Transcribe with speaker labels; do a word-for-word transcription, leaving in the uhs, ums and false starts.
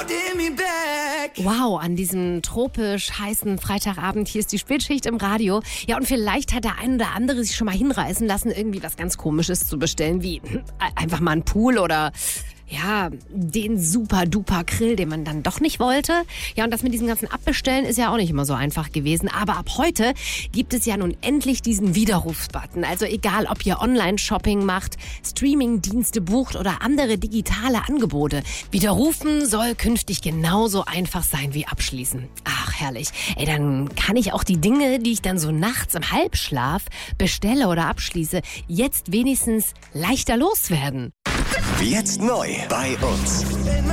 Speaker 1: Wow, an diesem tropisch heißen Freitagabend, hier ist die Spätschicht im Radio. Ja, und vielleicht hat der ein oder andere sich schon mal hinreißen lassen, irgendwie was ganz Komisches zu bestellen, wie einfach mal einen Pool oder ja, den super-duper Grill, den man dann doch nicht wollte. Ja, und das mit diesem ganzen Abbestellen ist ja auch nicht immer so einfach gewesen. Aber ab heute gibt es ja nun endlich diesen Widerrufsbutton. Also egal, ob ihr Online-Shopping macht, Streaming-Dienste bucht oder andere digitale Angebote. Widerrufen soll künftig genauso einfach sein wie abschließen. Ach, herrlich. Ey, dann kann ich auch die Dinge, die ich dann so nachts im Halbschlaf bestelle oder abschließe, jetzt wenigstens leichter loswerden.
Speaker 2: Jetzt neu bei uns.